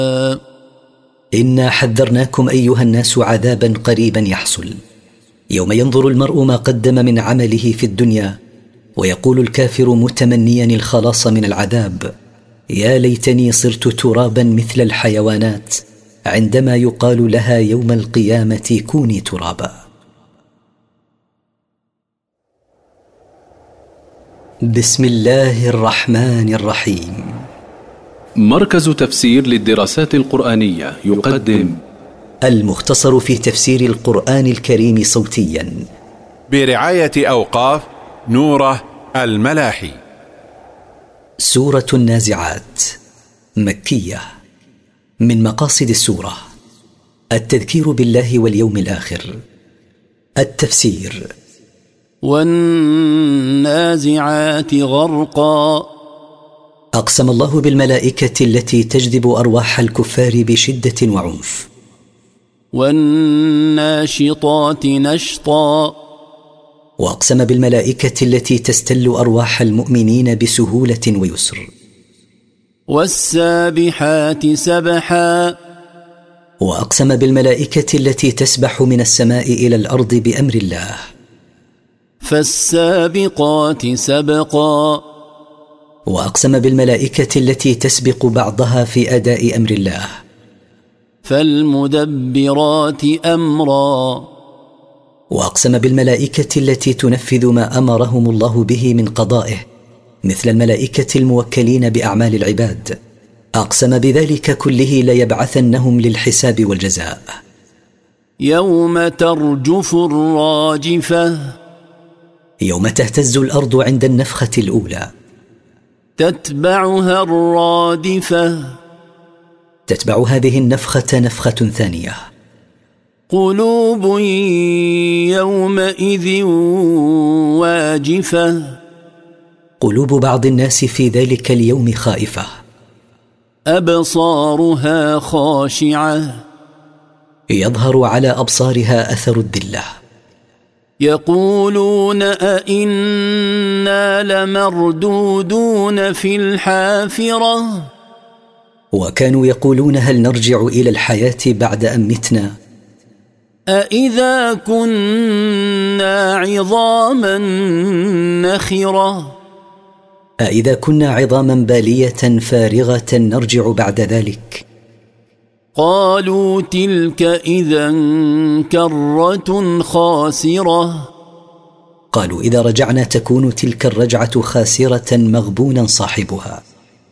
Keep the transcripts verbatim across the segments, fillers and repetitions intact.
إنا حذرناكم أيها الناس عذابا قريبا يحصل، يوم ينظر المرء ما قدم من عمله في الدنيا، ويقول الكافر متمنيا الخلاص من العذاب: يا ليتني صرت ترابا مثل الحيوانات، عندما يقال لها يوم القيامة كوني ترابا. بسم الله الرحمن الرحيم. مركز تفسير للدراسات القرآنية يقدم المختصر في تفسير القرآن الكريم صوتيا برعاية أوقاف نوره الملاحي. سورة النازعات مكية. من مقاصد السورة التذكير بالله واليوم الآخر. التفسير: والنازعات غرقا، أقسم الله بالملائكة التي تجذب أرواح الكفار بشدة وعنف. والناشطات نشطا، وأقسم بالملائكة التي تستل أرواح المؤمنين بسهولة ويسر. والسابحات سبحا، وأقسم بالملائكة التي تسبح من السماء إلى الأرض بأمر الله. فالسابقات سبقا، وأقسم بالملائكة التي تسبق بعضها في أداء أمر الله. فالمدبرات أمرا، وأقسم بالملائكة التي تنفذ ما أمرهم الله به من قضائه، مثل الملائكة الموكلين بأعمال العباد. أقسم بذلك كله ليبعثنهم للحساب والجزاء. يوم ترجف الراجفة، يوم تهتز الأرض عند النفخة الأولى. تتبعها الرادفة، تتبع هذه النفخة نفخة ثانية. قلوب يومئذ واجفة، قلوب بعض الناس في ذلك اليوم خائفة. أبصارها خاشعة، يظهر على أبصارها أثر الذلة. يقولون أئنا لمردودون في الحافرة، وكانوا يقولون هل نرجع إلى الحياة بعد أن متنا؟ أئذا كنا عظاما نخرة، أئذا كنا عظاما بالية فارغة نرجع بعد ذلك؟ قالوا تلك إذا كرة خاسرة، قالوا إذا رجعنا تكون تلك الرجعة خاسرة مغبونا صاحبها.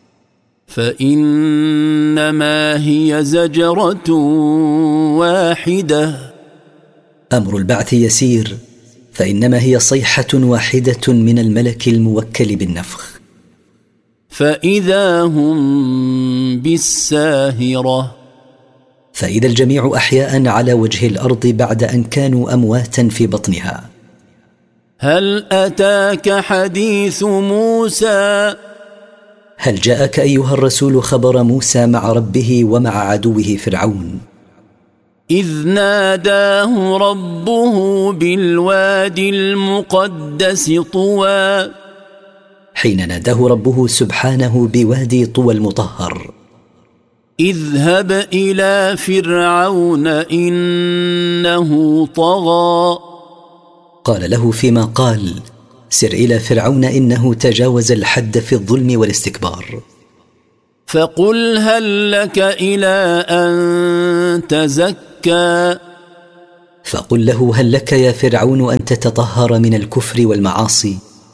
فإنما هي زجرة واحدة، أمر البعث يسير، فإنما هي صيحة واحدة من الملك الموكل بالنفخ. فإذا هم بالساهرة، فإذا الجميع أحياء على وجه الأرض بعد أن كانوا أمواتا في بطنها. هل أتاك حديث موسى، هل جاءك أيها الرسول خبر موسى مع ربه ومع عدوه فرعون؟ إذ ناداه ربه بالوادي المقدس طوى، حين ناداه ربه سبحانه بوادي طوى المطهر. اذهب إلى فرعون إنه طغى، قال له فيما قال: سر إلى فرعون إنه تجاوز الحد في الظلم والاستكبار. فقل هل لك إلى أن تزكى، فقل له هل لك يا فرعون أن تتطهر من الكفر والمعاصي،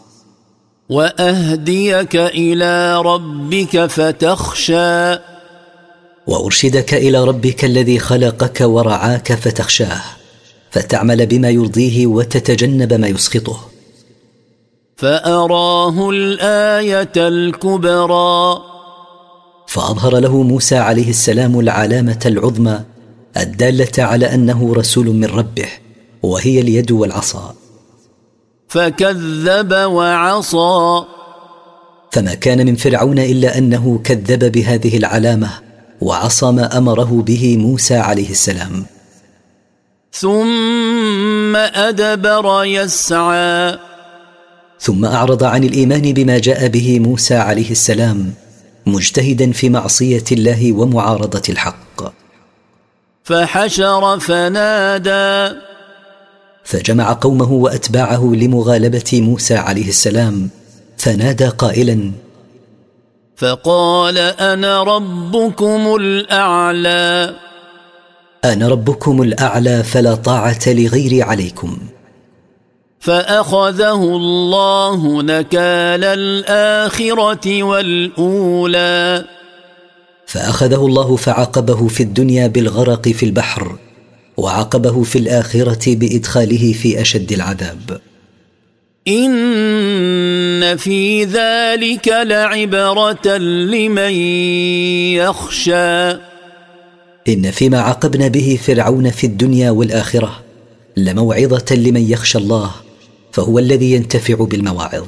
وأهديك إلى ربك فتخشى، وأرشدك إلى ربك الذي خلقك ورعاك فتخشاه، فتعمل بما يرضيه وتتجنب ما يسخطه. فأراه الآية الكبرى، فأظهر له موسى عليه السلام العلامة العظمى الدالة على أنه رسول من ربه، وهي اليد والعصا. فكذب وعصى، فما كان من فرعون إلا أنه كذب بهذه العلامة وعصى ما أمره به موسى عليه السلام. ثم أدبر يسعى، ثم أعرض عن الإيمان بما جاء به موسى عليه السلام مجتهدا في معصية الله ومعارضة الحق. فحشر فنادى فجمع قومه وأتباعه لمغالبة موسى عليه السلام، فنادى قائلا: فقال أنا ربكم الأعلى أنا ربكم الأعلى فلا طاعة لغيري عليكم. فأخذه الله نكال الآخرة والأولى فأخذه الله فعاقبه في الدنيا بالغرق في البحر، وعاقبه في الآخرة بإدخاله في أشد العذاب. إن في ذلك لعبرة لمن يخشى إن فيما عاقبنا به فرعون في الدنيا والآخرة لموعظة لمن يخشى الله، فهو الذي ينتفع بالمواعظ.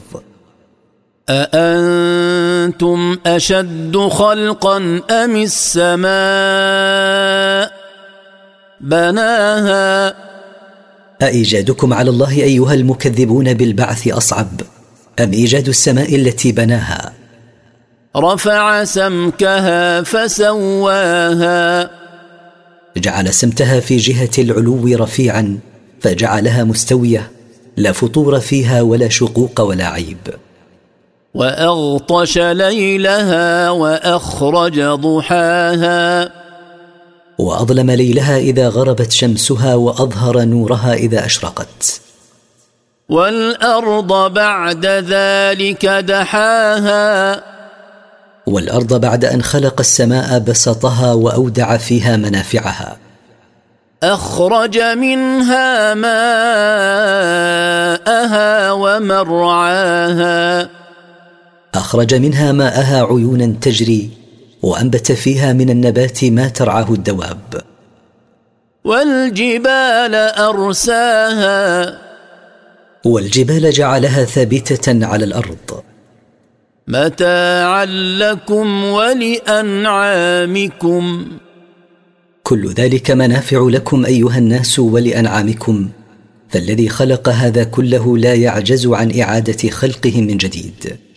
أأنتم أشد خلقا أم السماء بناها أإيجادكم على الله أيها المكذبون بالبعث أصعب أم إيجاد السماء التي بناها؟ رفع سمكها فسواها جعل سمتها في جهة العلو رفيعا فجعلها مستوية، لا فطور فيها ولا شقوق ولا عيب. وأغطش ليلها وأخرج ضحاها وأظلم ليلها إذا غربت شمسها وأظهر نورها إذا أشرقت. والأرض بعد ذلك دحاها والأرض بعد أن خلق السماء بسطها وأودع فيها منافعها. أخرج منها ماءها ومرعاها أخرج منها ماءها عيونا تجري، وأنبت فيها من النبات ما ترعاه الدواب. والجبال أرساها والجبال جعلها ثابتة على الأرض. متاعا لكم ولأنعامكم كل ذلك منافع لكم أيها الناس ولأنعامكم، فالذي خلق هذا كله لا يعجز عن إعادة خلقه من جديد.